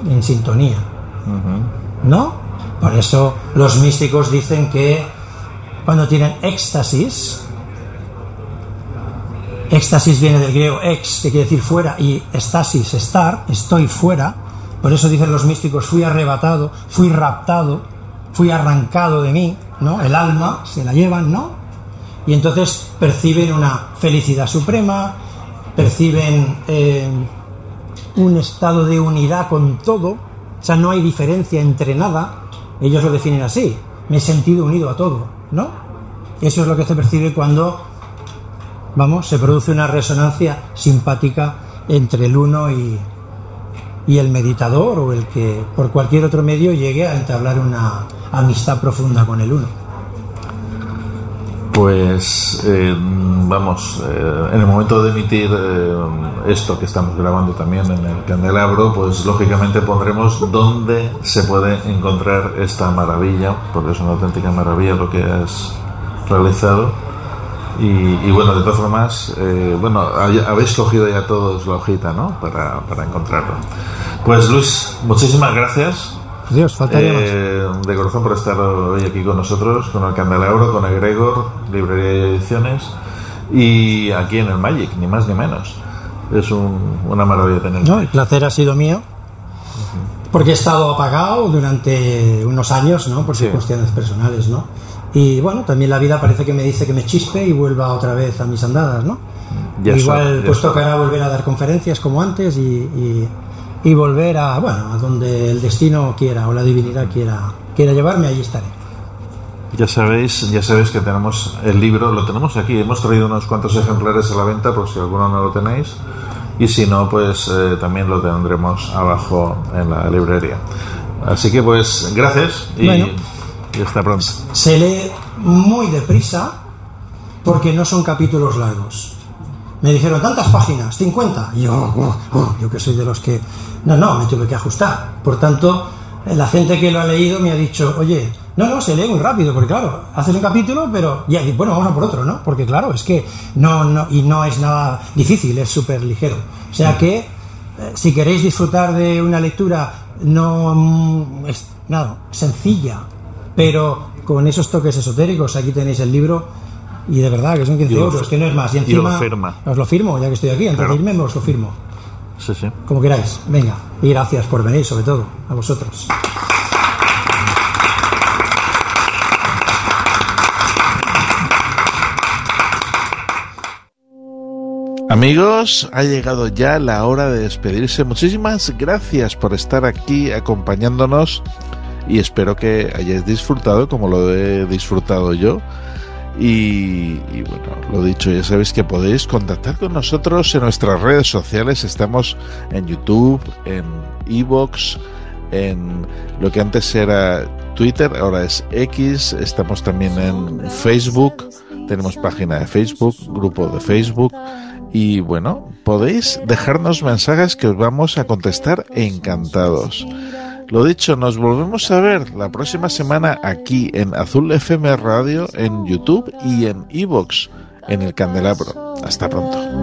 en sintonía, ¿no? Por eso los místicos dicen que cuando tienen éxtasis viene del griego ex, que quiere decir fuera, y estasis, estar, estoy fuera. Por eso dicen los místicos, fui arrebatado, fui raptado, fui arrancado de mí, ¿no? El alma se la llevan, ¿no? Y entonces perciben una felicidad suprema, perciben un estado de unidad con todo, o sea, no hay diferencia entre nada. Ellos lo definen así, me he sentido unido a todo, ¿no? Eso es lo que se percibe cuando, se produce una resonancia simpática entre el uno y el meditador, o el que por cualquier otro medio llegue a entablar una amistad profunda con el uno. Pues en el momento de emitir esto que estamos grabando también en el candelabro, pues lógicamente pondremos dónde se puede encontrar esta maravilla, porque es una auténtica maravilla lo que has realizado. Y bueno, de todas formas, habéis cogido ya todos la hojita, ¿no? Para encontrarlo. Pues Luis, muchísimas gracias. Dios, faltaría más. De corazón por estar hoy aquí con nosotros, con el candelabro, con Egregor, Librería y Ediciones, y aquí en el Magic, ni más ni menos. Es una maravilla tenerlo. No, el placer ha sido mío, porque he estado apagado durante unos años, ¿no? Por circunstancias personales, ¿no? Y bueno, también la vida parece que me dice que me chispe y vuelva otra vez a mis andadas, ¿no? Igual tocará volver a dar conferencias como antes y volver a donde el destino quiera o la divinidad quiera llevarme, allí estaré. Ya sabéis que tenemos el libro, lo tenemos aquí, hemos traído unos cuantos ejemplares a la venta por si alguno no lo tenéis, y si no, pues también lo tendremos abajo en la librería. Así que pues gracias y hasta pronto. Se lee muy deprisa porque no son capítulos largos. Me dijeron, ¿tantas páginas? 50. Y yo que soy de los que... No, me tuve que ajustar. Por tanto, la gente que lo ha leído me ha dicho, oye, no, se lee muy rápido, porque claro, haces un capítulo, pero ya, bueno, vamos a por otro, ¿no? Porque claro, es que no es nada difícil, es súper ligero. O sea que, si queréis disfrutar de una lectura sencilla, pero con esos toques esotéricos, aquí tenéis el libro. Y de verdad que son 15 euros, que no es más. Y encima os lo firmo, ya que estoy aquí. Antes de irme os lo firmo. Sí. Como queráis. Venga. Y gracias por venir, sobre todo, a vosotros. Amigos, ha llegado ya la hora de despedirse. Muchísimas gracias por estar aquí acompañándonos y espero que hayáis disfrutado como lo he disfrutado yo. Y bueno, lo dicho, ya sabéis que podéis contactar con nosotros en nuestras redes sociales. Estamos en YouTube, en iVoox, en lo que antes era Twitter, ahora es X. Estamos también en Facebook, tenemos página de Facebook, grupo de Facebook. Y bueno, podéis dejarnos mensajes que os vamos a contestar encantados. Lo dicho, nos volvemos a ver la próxima semana aquí en Azul FM Radio, en YouTube y en iVoox, en el Candelabro. Hasta pronto.